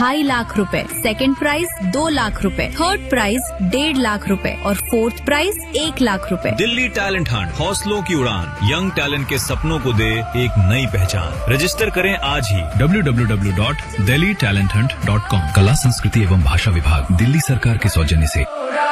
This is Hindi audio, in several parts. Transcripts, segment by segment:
2.5 लाख रुपए, सेकंड प्राइज 2 लाख रुपए, थर्ड प्राइज 1.5 लाख रुपए और फोर्थ प्राइज 1 लाख रुपए। दिल्ली टैलेंट हंट, हौसलों की उड़ान, यंग टैलेंट के सपनों को दे एक नई पहचान। रजिस्टर करें आज ही www.delhitalenthunt.com। कला संस्कृति एवं भाषा विभाग, दिल्ली सरकार के सौजन्य से।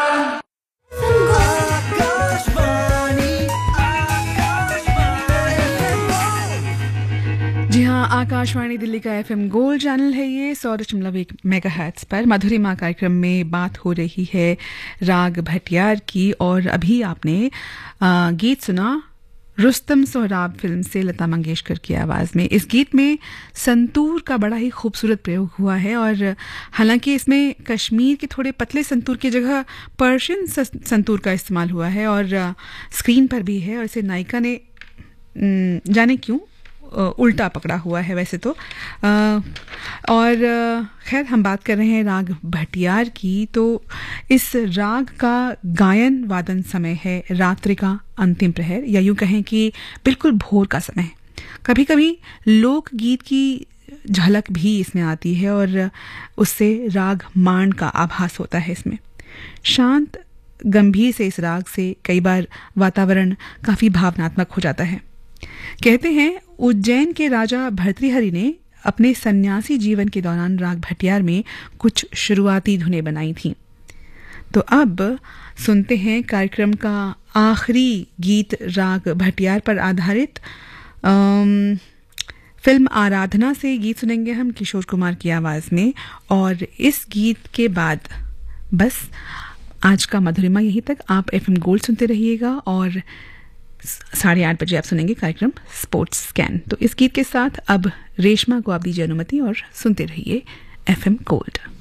जी हाँ, आकाशवाणी दिल्ली का FM गोल्ड चैनल है ये 100.1 मेगाहर्ट्ज पर। मधुरिमा कार्यक्रम में बात हो रही है राग भटियार की, और अभी आपने गीत सुना रुस्तम सोहराब फिल्म से लता मंगेशकर की आवाज़ में। इस गीत में संतूर का बड़ा ही खूबसूरत प्रयोग हुआ है, और हालांकि इसमें कश्मीर के थोड़े पतले संतूर की जगह पर्शियन संतूर का इस्तेमाल हुआ है, और स्क्रीन पर भी है, और इसे नायिका ने जाने क्यों उल्टा पकड़ा हुआ है वैसे तो। और खैर, हम बात कर रहे हैं राग भटियार की। तो इस राग का गायन वादन समय है रात्रि का अंतिम प्रहर, या यूं कहें कि बिल्कुल भोर का समय। कभी कभी लोकगीत की झलक भी इसमें आती है, और उससे राग मांड का आभास होता है इसमें। शांत गंभीर से इस राग से कई बार वातावरण काफ़ी भावनात्मक हो जाता है। कहते हैं उज्जैन के राजा भर्तृहरि ने अपने सन्यासी जीवन के दौरान राग भटियार में कुछ शुरुआती धुनें बनाई थीं। तो अब सुनते हैं कार्यक्रम का आखिरी गीत राग भटियार पर आधारित। फिल्म आराधना से गीत सुनेंगे हम किशोर कुमार की आवाज़ में, और इस गीत के बाद बस आज का मधुरिमा यहीं तक। आप FM गोल्ड सुनते रहिएगा, और 8:30 बजे आप सुनेंगे कार्यक्रम स्पोर्ट्स स्कैन। तो इस गीत के साथ अब रेशमा को आप दीजिए अनुमति, और सुनते रहिए FM गोल्ड।